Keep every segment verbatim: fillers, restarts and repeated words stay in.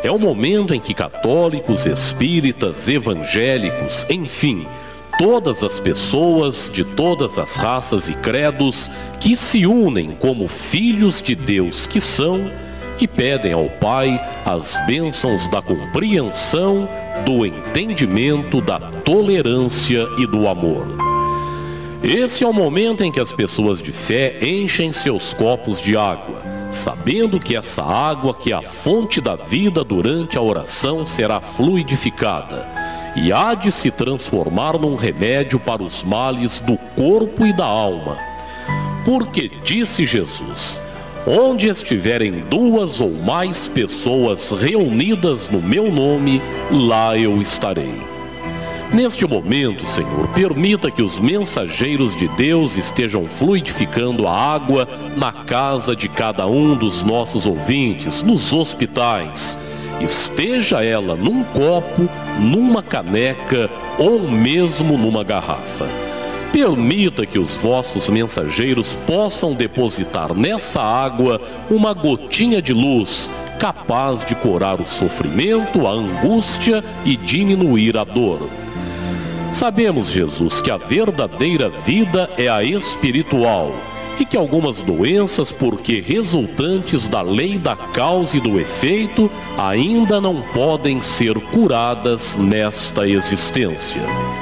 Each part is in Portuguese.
É o momento em que católicos, espíritas, evangélicos, enfim, todas as pessoas de todas as raças e credos que se unem como filhos de Deus que são e pedem ao Pai as bênçãos da compreensão, do entendimento, da tolerância e do amor. Esse é o momento em que as pessoas de fé enchem seus copos de água, sabendo que essa água, que é a fonte da vida, durante a oração será fluidificada e há de se transformar num remédio para os males do corpo e da alma. Porque disse Jesus: onde estiverem duas ou mais pessoas reunidas no meu nome, lá eu estarei. Neste momento, Senhor, permita que os mensageiros de Deus estejam fluidificando a água na casa de cada um dos nossos ouvintes, nos hospitais. Esteja ela num copo, numa caneca ou mesmo numa garrafa. Permita que os vossos mensageiros possam depositar nessa água uma gotinha de luz, capaz de curar o sofrimento, a angústia e diminuir a dor. Sabemos, Jesus, que a verdadeira vida é a espiritual e que algumas doenças, porque resultantes da lei da causa e do efeito, ainda não podem ser curadas nesta existência.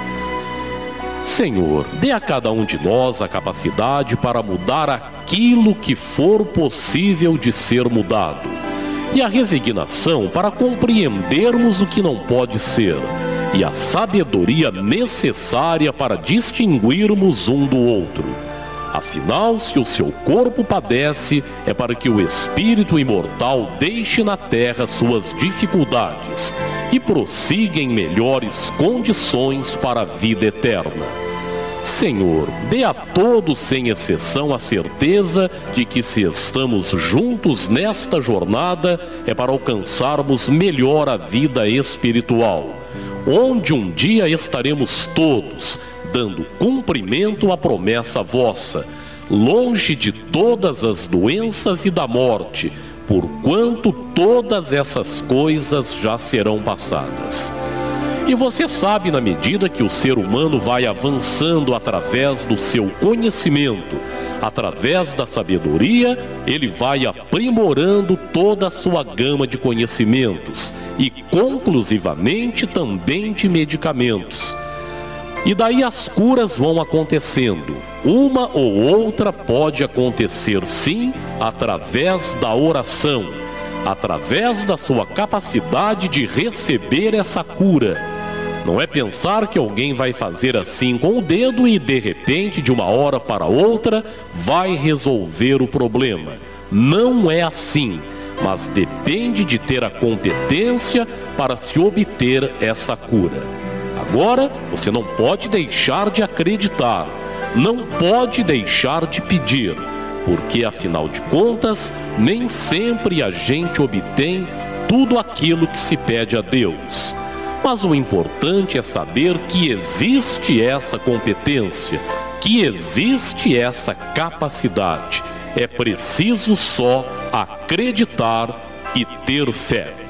Senhor, dê a cada um de nós a capacidade para mudar aquilo que for possível de ser mudado, e a resignação para compreendermos o que não pode ser, e a sabedoria necessária para distinguirmos um do outro. Afinal, se o seu corpo padece, é para que o espírito imortal deixe na terra suas dificuldades e prossiga em melhores condições para a vida eterna. Senhor, dê a todos sem exceção a certeza de que, se estamos juntos nesta jornada, é para alcançarmos melhor a vida espiritual, onde um dia estaremos todos dando cumprimento à promessa vossa, longe de todas as doenças e da morte, porquanto todas essas coisas já serão passadas. E você sabe, na medida que o ser humano vai avançando através do seu conhecimento, através da sabedoria, ele vai aprimorando toda a sua gama de conhecimentos e, conclusivamente, também de medicamentos. E daí as curas vão acontecendo. Uma ou outra pode acontecer, sim, através da oração, através da sua capacidade de receber essa cura. Não é pensar que alguém vai fazer assim com o dedo e, de repente, de uma hora para outra, vai resolver o problema. Não é assim, mas depende de ter a competência para se obter essa cura. Agora, você não pode deixar de acreditar, não pode deixar de pedir, porque, afinal de contas, nem sempre a gente obtém tudo aquilo que se pede a Deus. Mas o importante é saber que existe essa competência, que existe essa capacidade. É preciso só acreditar e ter fé.